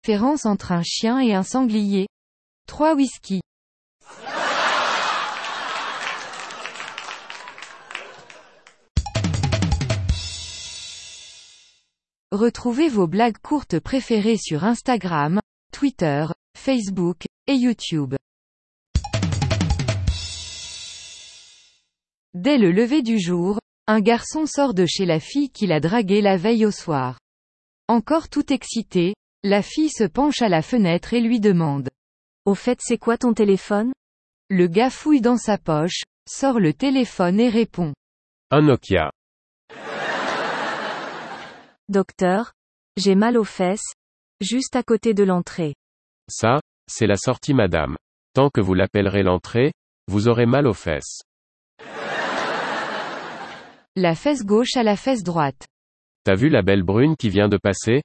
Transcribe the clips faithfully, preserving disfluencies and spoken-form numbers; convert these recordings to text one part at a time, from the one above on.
Différence entre un chien et un sanglier. trois whisky. Retrouvez vos blagues courtes préférées sur Instagram, Twitter, Facebook, et YouTube. Dès le lever du jour, un garçon sort de chez la fille qu'il a draguée la veille au soir. Encore tout excité, la fille se penche à la fenêtre et lui demande. Au fait, c'est quoi ton téléphone? Le gars fouille dans sa poche, sort le téléphone et répond. Un Nokia. Docteur, j'ai mal aux fesses, juste à côté de l'entrée. Ça, c'est la sortie madame. Tant que vous l'appellerez l'entrée, vous aurez mal aux fesses. La fesse gauche à la fesse droite. T'as vu la belle brune qui vient de passer?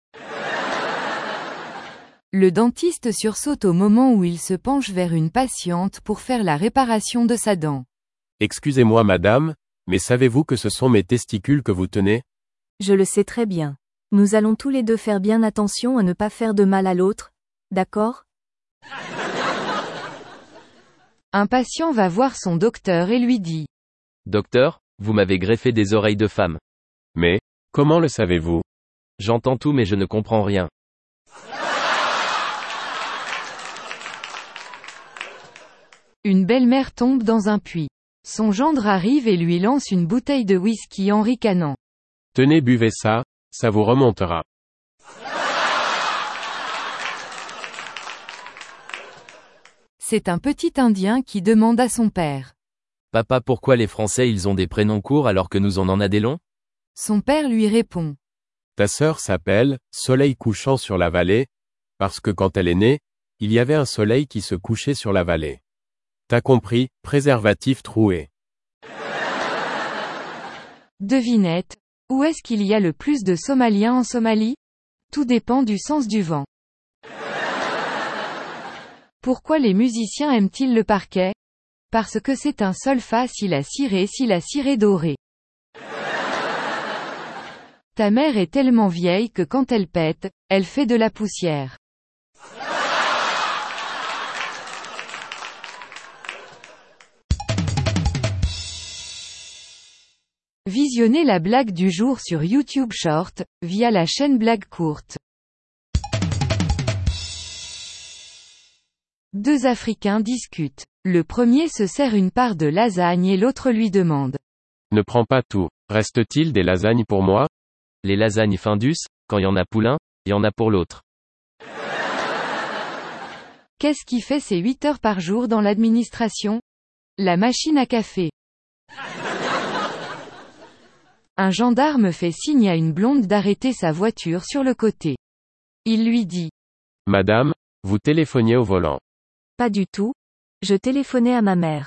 Le dentiste sursaute au moment où il se penche vers une patiente pour faire la réparation de sa dent. Excusez-moi madame, mais savez-vous que ce sont mes testicules que vous tenez? Je le sais très bien. Nous allons tous les deux faire bien attention à ne pas faire de mal à l'autre, d'accord? Un patient va voir son docteur et lui dit. Docteur, vous m'avez greffé des oreilles de femme. Mais, comment le savez-vous? J'entends tout mais je ne comprends rien. Une belle-mère tombe dans un puits. Son gendre arrive et lui lance une bouteille de whisky en ricanant. Tenez, buvez ça, ça vous remontera. C'est un petit Indien qui demande à son père. Papa, pourquoi les Français ils ont des prénoms courts alors que nous on en a des longs? Son père lui répond. Ta sœur s'appelle Soleil couchant sur la vallée, parce que quand elle est née, il y avait un soleil qui se couchait sur la vallée. T'as compris, préservatif troué. Devinette. Où est-ce qu'il y a le plus de Somaliens en Somalie? Tout dépend du sens du vent. Pourquoi les musiciens aiment-ils le parquet? Parce que c'est un sol fa si la ciré si la ciré dorée. Ta mère est tellement vieille que quand elle pète, elle fait de la poussière. Visionnez la blague du jour sur YouTube Short, via la chaîne Blague Courte. Deux Africains discutent. Le premier se sert une part de lasagne et l'autre lui demande. Ne prends pas tout. Reste-t-il des lasagnes pour moi? Les lasagnes Findus, quand y en a pour l'un, y en a pour l'autre. Qu'est-ce qui fait ses huit heures par jour dans l'administration? La machine à café. Un gendarme fait signe à une blonde d'arrêter sa voiture sur le côté. Il lui dit. Madame, vous téléphoniez au volant. Pas du tout. Je téléphonais à ma mère.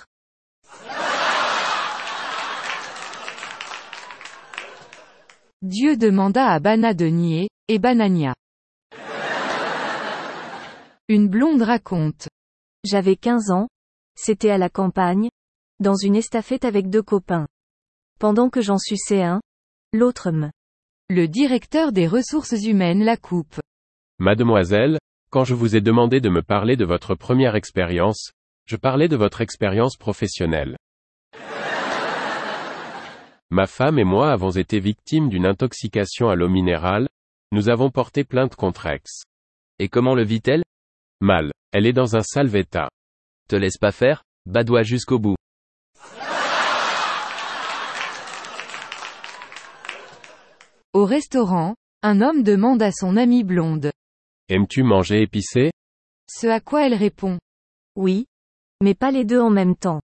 Dieu demanda à Bana de nier, et Banania. Une blonde raconte. J'avais quinze ans. C'était à la campagne. Dans une estafette avec deux copains. Pendant que j'en suçais un, l'autre me. Le directeur des ressources humaines la coupe. Mademoiselle, quand je vous ai demandé de me parler de votre première expérience, je parlais de votre expérience professionnelle. Ma femme et moi avons été victimes d'une intoxication à l'eau minérale, nous avons porté plainte contre Ex. Et comment le vit-elle? Mal. Elle est dans un sale état. Te laisse pas faire, badoie jusqu'au bout. Au restaurant, un homme demande à son amie blonde. Aimes-tu manger épicé? Ce à quoi elle répond. Oui. Mais pas les deux en même temps.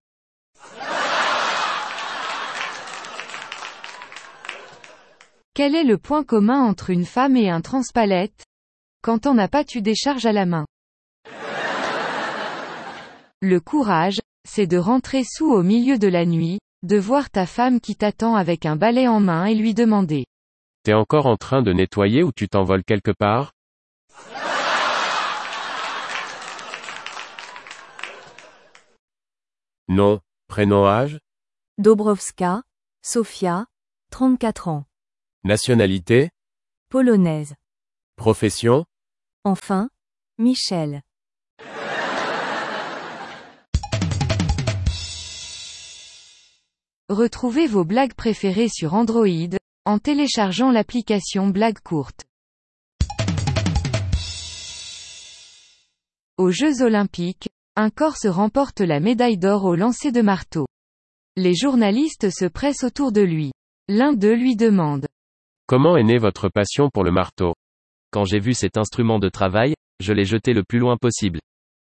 Quel est le point commun entre une femme et un transpalette? Quand on n'a pas tu décharges à la main. Le courage, c'est de rentrer sous au milieu de la nuit, de voir ta femme qui t'attend avec un balai en main et lui demander. T'es encore en train de nettoyer ou tu t'envoles quelque part? Nom, prénom, âge? Dobrowska, Sofia, trente-quatre ans. Nationalité? Polonaise. Profession? Enfin, Michel. Retrouvez vos blagues préférées sur Android, en téléchargeant l'application Blagues courtes. Aux Jeux Olympiques, un Corse remporte la médaille d'or au lancer de marteau. Les journalistes se pressent autour de lui. L'un d'eux lui demande. Comment est née votre passion pour le marteau? Quand j'ai vu cet instrument de travail, je l'ai jeté le plus loin possible.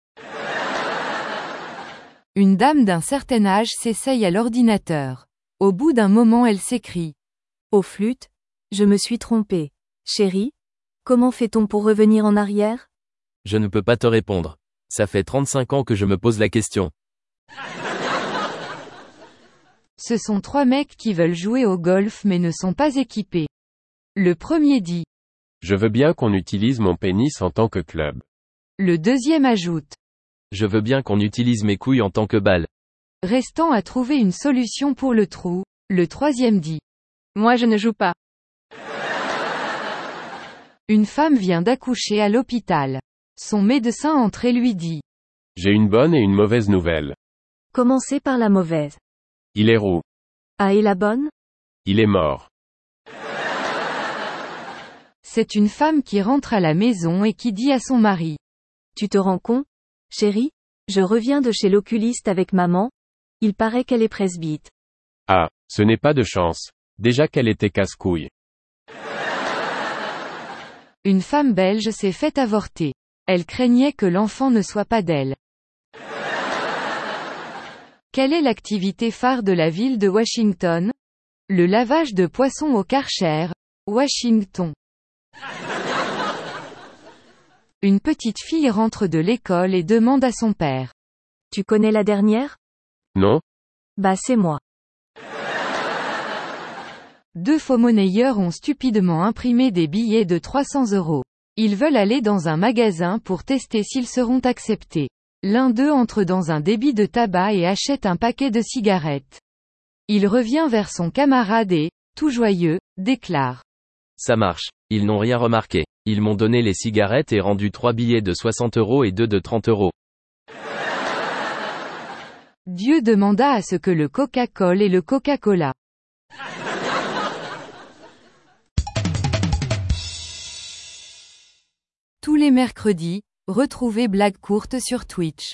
Une dame d'un certain âge s'essaye à l'ordinateur. Au bout d'un moment elle s'écrie. Au flûte, je me suis trompée. Chérie, comment fait-on pour revenir en arrière? Je ne peux pas te répondre. Ça fait trente-cinq ans que je me pose la question. Ce sont trois mecs qui veulent jouer au golf mais ne sont pas équipés. Le premier dit. Je veux bien qu'on utilise mon pénis en tant que club. Le deuxième ajoute. Je veux bien qu'on utilise mes couilles en tant que balle. Restant à trouver une solution pour le trou, le troisième dit. Moi je ne joue pas. Une femme vient d'accoucher à l'hôpital. Son médecin entre et lui dit. J'ai une bonne et une mauvaise nouvelle. Commencez par la mauvaise. Il est roux. Ah, et la bonne? Il est mort. C'est une femme qui rentre à la maison et qui dit à son mari. Tu te rends compte? Chérie, je reviens de chez l'oculiste avec maman. Il paraît qu'elle est presbyte. Ah, ce n'est pas de chance. Déjà qu'elle était casse-couille. Une femme belge s'est fait avorter. Elle craignait que l'enfant ne soit pas d'elle. Quelle est l'activité phare de la ville de Washington? Le lavage de poissons au Karcher, Washington. Une petite fille rentre de l'école et demande à son père. Tu connais la dernière? Non? Bah c'est moi. Deux faux-monnayeurs ont stupidement imprimé des billets de trois cents euros. Ils veulent aller dans un magasin pour tester s'ils seront acceptés. L'un d'eux entre dans un débit de tabac et achète un paquet de cigarettes. Il revient vers son camarade et, tout joyeux, déclare. Ça marche. Ils n'ont rien remarqué. Ils m'ont donné les cigarettes et rendu trois billets de soixante euros et deux de trente euros. Dieu demanda à ce que le Coca-Cola et le Coca-Cola. Tous les mercredis, retrouvez Blagues courtes sur Twitch.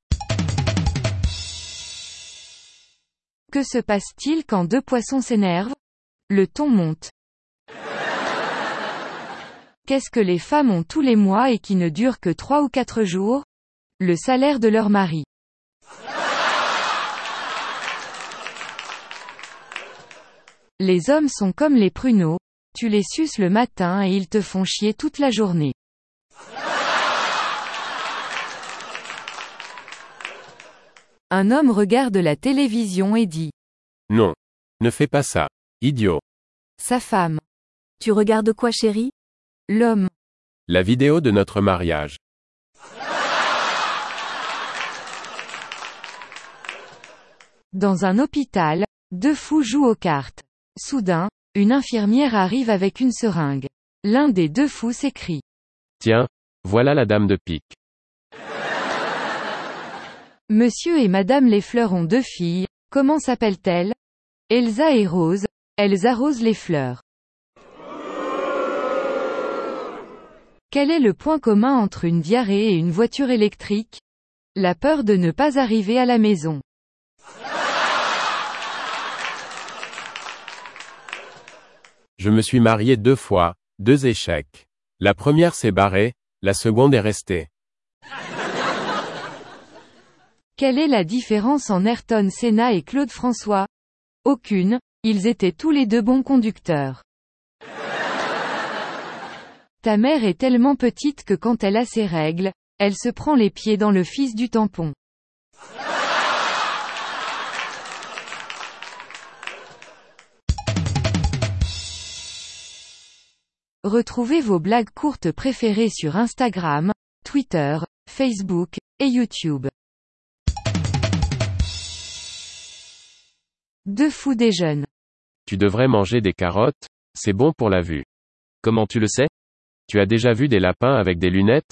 Que se passe-t-il quand deux poissons s'énervent? Le ton monte. Qu'est-ce que les femmes ont tous les mois et qui ne dure que trois ou quatre jours? Le salaire de leur mari. Les hommes sont comme les pruneaux, tu les suces le matin et ils te font chier toute la journée. Un homme regarde la télévision et dit. Non. Ne fais pas ça. Idiot. Sa femme. Tu regardes quoi, chérie? L'homme. La vidéo de notre mariage. Dans un hôpital, deux fous jouent aux cartes. Soudain, une infirmière arrive avec une seringue. L'un des deux fous s'écrie. Tiens, voilà la dame de pique. Monsieur et Madame les fleurs ont deux filles, comment s'appellent-elles? Elsa et Rose, elles arrosent les fleurs. Quel est le point commun entre une diarrhée et une voiture électrique? La peur de ne pas arriver à la maison. Je me suis marié deux fois, deux échecs. La première s'est barrée, la seconde est restée. Quelle est la différence en Ayrton Senna et Claude François? Aucune, ils étaient tous les deux bons conducteurs. Ta mère est tellement petite que quand elle a ses règles, elle se prend les pieds dans le fils du tampon. Retrouvez vos blagues courtes préférées sur Instagram, Twitter, Facebook, et YouTube. Deux fous déjeunent. Tu devrais manger des carottes, c'est bon pour la vue. Comment tu le sais? Tu as déjà vu des lapins avec des lunettes?